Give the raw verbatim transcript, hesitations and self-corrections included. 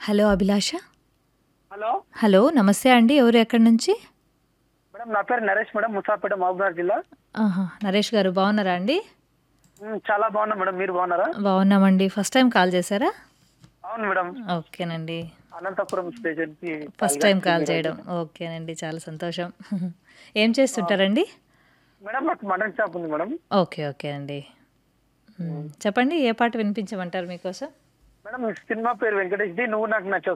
Hello అభిలాష. Hello hello నమస్తే అండి. ఎవరు ఎక్కడి నుంచి? మేడం, నా పేరు నరేష్ మేడం, ముసాపేట, మహబూబ్నగర్ జిల్లా. ఆహా! నరేష్ గారు బాగున్నారా అండి? మ్, చాలా బాగున్నా మేడం, మీరు బాగున్నారా? బాగున్నామండి. ఫస్ట్ టైం కాల్ చేశారా? అవును మేడం, ఓకేనండి. అనంతపురం స్టేషన్ కి కాల్ ఫస్ట్ టైం వచ్చింది కాల్ ఈరోజు. చేయడం. ఓకేనండి. చాలా సంతోషం. ఏం ఆ, చేస్తుంటారండి? మేడం నాకు మటన్ షాప్ ఉంది మేడం. ఓకే. ఓకే అండి. హ్మ్. చెప్పండి ఏ పాట వినిపించమంటారు మీకోసం? మేడం, ఈ సినిమా పేరు వెంకటేష్ ది, నువ్వు నాకు నచ్చావు